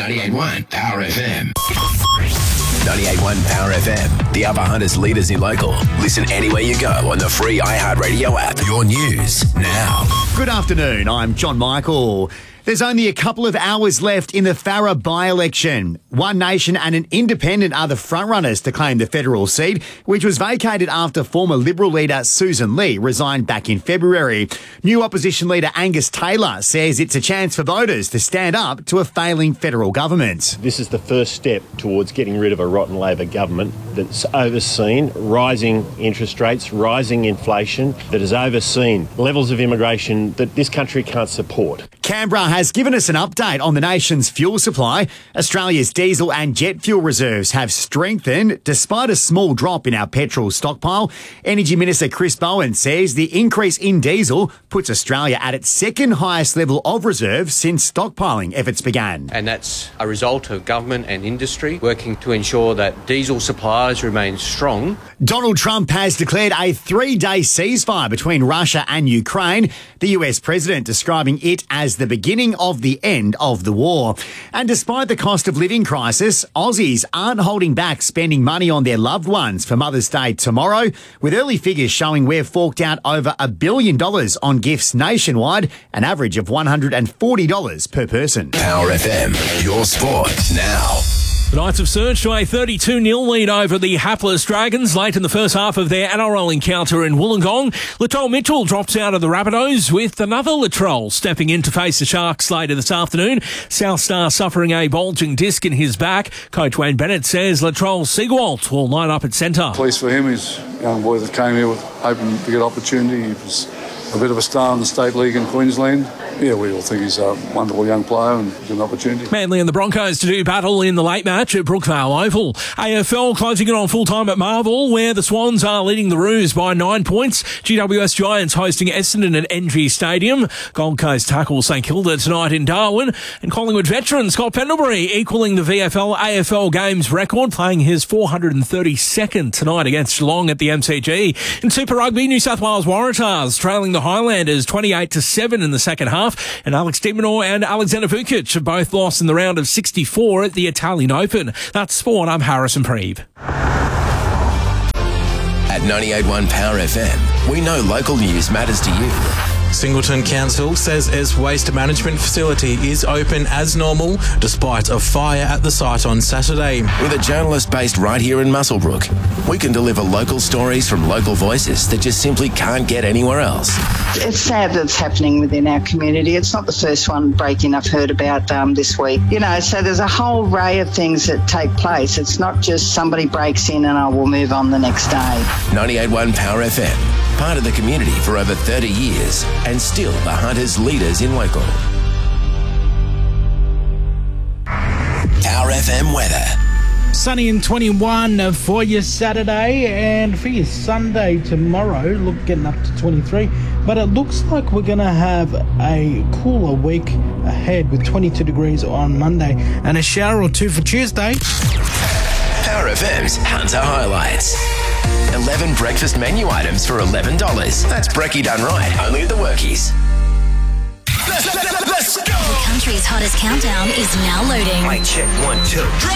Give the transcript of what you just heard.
98.1 Power FM. 98.1 Power FM. The Upper Hunters leaders in local. Listen anywhere you go on the free iHeartRadio app. Your news now. Good afternoon. I'm John Michael. There's only a couple of hours left in the Farrer by-election. One Nation and an Independent are the frontrunners to claim the federal seat, which was vacated after former Liberal leader Susan Lee resigned back in February. New opposition leader Angus Taylor says it's a chance for voters to stand up to a failing federal government. This is the first step towards getting rid of a rotten Labor government that's overseen rising interest rates, rising inflation, that has overseen levels of immigration that this country can't support. Canberra has given us an update on the nation's fuel supply. Australia's diesel and jet fuel reserves have strengthened despite a small drop in our petrol stockpile. Energy Minister Chris Bowen says the increase in diesel puts Australia at its second highest level of reserves since stockpiling efforts began. And that's a result of government and industry working to ensure that diesel supplies remain strong. Donald Trump has declared a 3-day ceasefire between Russia and Ukraine, the US president describing it as the beginning of the end of the war. And despite the cost of living crisis, Aussies aren't holding back spending money on their loved ones for Mother's Day tomorrow, with early figures showing we've forked out over $1 billion on gifts nationwide, an average of $140 per person. Power FM, your sport now. The Knights have surged to a 32-0 lead over the hapless Dragons late in the first half of their NRL encounter in Wollongong. Latrell Mitchell drops out of the Rabbitohs with another Latrell stepping in to face the Sharks later this afternoon. South Star suffering a bulging disc in his back. Coach Wayne Bennett says Latrell Seagwalt will line up at centre. Pleased for him. He's a young boy that came here with hoping to get opportunity. He was a bit of a star in the State League in Queensland. Yeah, we all think he's a wonderful young player and an opportunity. Manly and the Broncos to do battle in the late match at Brookvale Oval. AFL closing it on full-time at Marvel, where the Swans are leading the Roos by 9 points. GWS Giants hosting Essendon at NG Stadium. Gold Coast tackle St Kilda tonight in Darwin. And Collingwood veteran Scott Pendlebury equaling the VFL AFL games record, playing his 432nd tonight against Geelong at the MCG. In Super Rugby, New South Wales Waratahs trailing the Highlanders 28-7 in the second half. And Alex de Minaur and Alexander Vukic have both lost in the round of 64 at the Italian Open. That's sport. I'm Harrison Preeve. At 98.1 Power FM, we know local news matters to you. Singleton Council says its waste management facility is open as normal despite a fire at the site on Saturday. With a journalist based right here in Muswellbrook, we can deliver local stories from local voices that just simply can't get anywhere else. It's sad that it's happening within our community. It's not the first one break-in I've heard about this week. You know, so there's a whole array of things that take place. It's not just somebody breaks in and I will move on the next day. 98.1 Power FM, part of the community for over 30 years and still the Hunters' leaders in local. Power FM weather. Sunny and 21 for your Saturday, and for your Sunday tomorrow, look, getting up to 23. But it looks like we're going to have a cooler week ahead with 22 degrees on Monday and a shower or two for Tuesday. Power FM's Hunter Highlights. 11 breakfast menu items for $11. That's brekkie done right, only at the Workies. Let's go! The country's hottest countdown is now loading. Mic check, 1, 2.